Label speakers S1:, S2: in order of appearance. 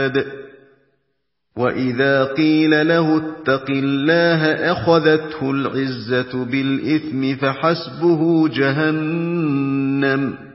S1: الْعِبَادِ وَإِذَا قِيلَ لَهُ اتَّقِ اللَّهَ أَخَذَتْهُ الْعِزَّةُ بِالْإِثْمِ فَحَسْبُهُ جَهَنَّمُ